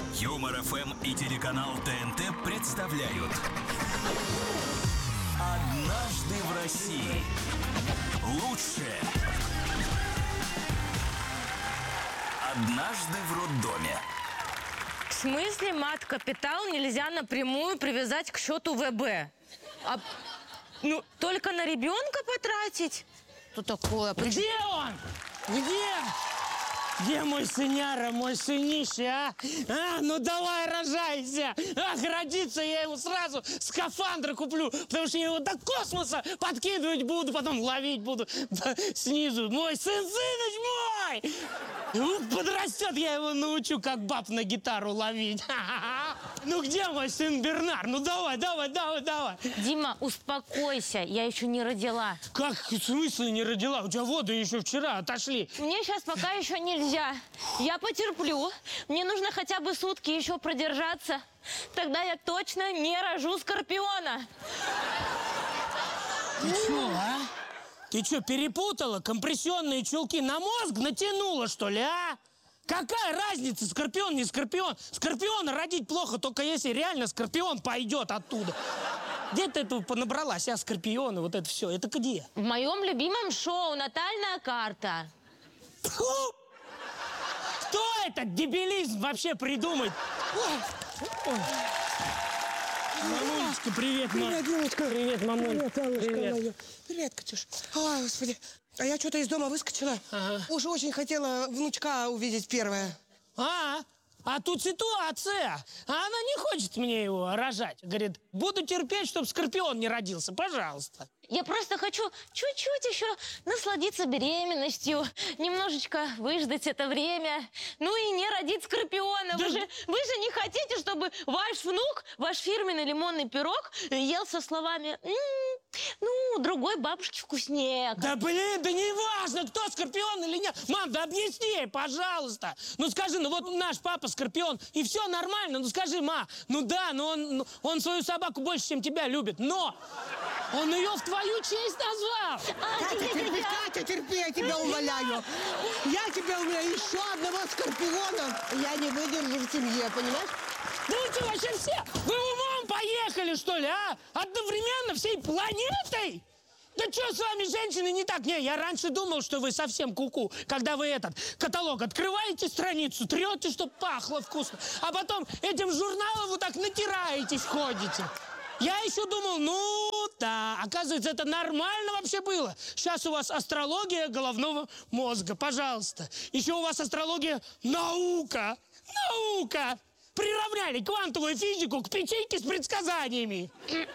Юмор ФМ и телеканал ТНТ представляют «Однажды в России». Лучшее. «Однажды в роддоме». В смысле мат-капитал нельзя напрямую привязать к счету ВБ? Только на ребенка потратить? Что такое? Где он? Где? Где мой сыняра, мой сынище, а? Ну давай рожайся! Родится я ему сразу скафандр куплю, потому что я его до космоса подкидывать буду, потом ловить буду снизу. Мой сын, сыныч мой! Подрастет, я его научу, как баб на гитару ловить. Ну где мой сын Бернар? Ну давай. Дима, успокойся, я еще не родила. Как, в смысле не родила? У тебя воды еще вчера отошли. Мне сейчас пока еще нельзя. Я потерплю. Мне нужно хотя бы сутки еще продержаться. Тогда я точно не рожу скорпиона. Ты че, а? Ты что, перепутала? Компрессионные чулки на мозг натянула, что ли, а? Какая разница, скорпион, не скорпион? Скорпиона родить плохо, только если реально скорпион пойдет оттуда. Где ты этого понабралась, а скорпионы, вот это все? Это где? В моем любимом шоу «Натальная карта». Фу! Кто этот дебилизм вообще придумает? Мамулечка, привет, мам. Привет, Димочка. Привет, мамуль. Привет, Аллочка Привет. моя. Привет, Катюш. Ой, господи. А я что-то из дома выскочила. Ага. Уж очень хотела внучка увидеть первое. А тут ситуация. А она не хочет мне его рожать. Говорит, буду терпеть, чтобы скорпион не родился. Пожалуйста. Я просто хочу чуть-чуть еще насладиться беременностью, немножечко выждать это время, ну и не родить скорпиона. Да. Вы же не хотите, чтобы ваш внук, ваш фирменный лимонный пирог ел со словами другой бабушке вкуснее. Да блин, да не важно, кто скорпион или нет. Мам, да объясни ей, пожалуйста. Ну скажи, вот наш папа скорпион, и все нормально. Ну скажи, ма, он свою собаку больше, чем тебя любит, но он ее в твою честь назвал. Катя, терпи, я тебя умоляю. Я тебя умоляю, еще одного скорпиона я не выдержу в семье, понимаешь? Да вы что, вообще все? Вы умом поехали, что ли, а? Одновременно всей планетой? Да что с вами, женщины, не так? Не, я раньше думал, что вы совсем куку, когда вы этот каталог открываете страницу, трете, чтоб пахло вкусно, а потом этим журналом вот так натираетесь, ходите. Я еще думал, да, оказывается, это нормально вообще было. Сейчас у вас астрология головного мозга, пожалуйста. Еще у вас астрология наука. Приравняли квантовую физику к печеньке с предсказаниями.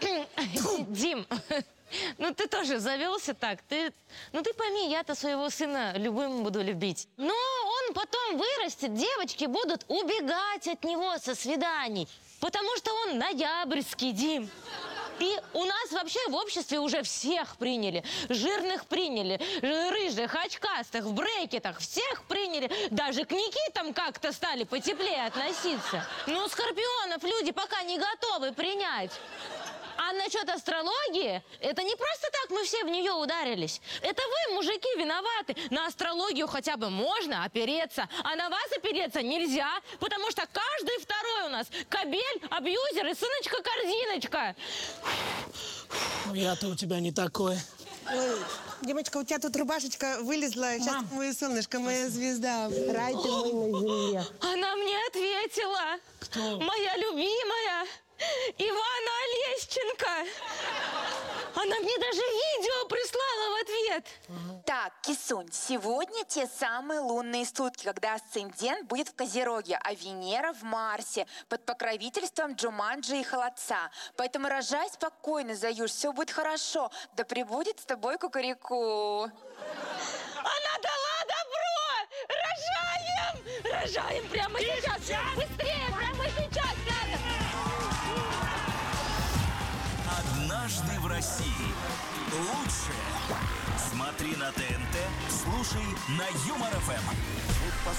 Дим, ты тоже завелся так. Ты пойми, я-то своего сына любым буду любить. Но он потом вырастет, девочки будут убегать от него со свиданий. Потому что он ноябрьский, Дим. И у нас вообще в обществе уже всех приняли. Жирных приняли, рыжих, очкастых, в брекетах. Всех приняли. Даже к Никитам как-то стали потеплее относиться. Но скорпионов люди пока не готовы принять. А насчет астрологии, это не просто так мы все в нее ударились. Это вы, мужики, виноваты. На астрологию хотя бы можно опереться, а на вас опереться нельзя, потому что каждый второй у нас кобель, абьюзер и сыночка-корзиночка. Я-то у тебя не такой. Ой, Димочка, у тебя тут рубашечка вылезла. Сейчас, мое солнышко, моя звезда. Рай ты мой на земле. Она мне ответила. Кто? Моя любимая Ивана Олещенко. Она мне даже видео прислала в ответ. Так, Кисунь, сегодня те самые лунные сутки, когда асцендент будет в Козероге, а Венера в Марсе, под покровительством Джуманджи и Холодца. Поэтому рожай спокойно, Заюш, все будет хорошо. Да пребудет с тобой кукареку. Она дала добро! Рожаем прямо сейчас! Быстрее, прямо сейчас! «Однажды в России». Лучшее. Смотри на ТНТ, слушай на Юмор ФМ.